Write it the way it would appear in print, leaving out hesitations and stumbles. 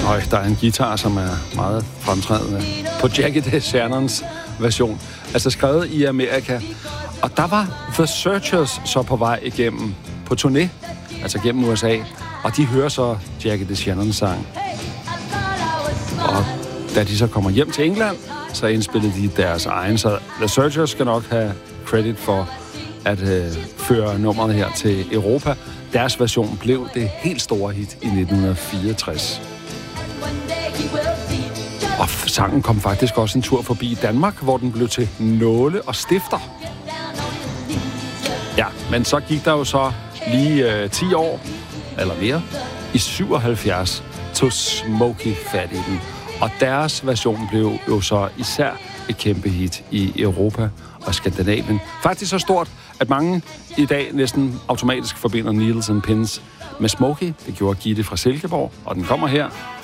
Og der er en guitar, som er meget fremtrædende på Jackie DeShannons version. Altså skrevet i Amerika. Og der var The Searchers så på vej igennem på turné, altså gennem USA. Og de hører så Jackie DeShannons sang. Og da de så kommer hjem til England, så indspillede de deres egen. Så The Searchers skal nok have credit for at føre nummeret her til Europa. Deres version blev det helt store hit i 1964. Og sangen kom faktisk også en tur forbi Danmark, hvor den blev til Nåle og Stifter. Ja, men så gik der jo så lige 10 år, eller mere, i 77 tog Smokey fat i den. Og deres version blev jo så især et kæmpe hit i Europa og Skandinavien. Faktisk så stort, at mange i dag næsten automatisk forbinder Needles and Pins med Smokey. Det gjorde Gitte fra Silkeborg, og den kommer her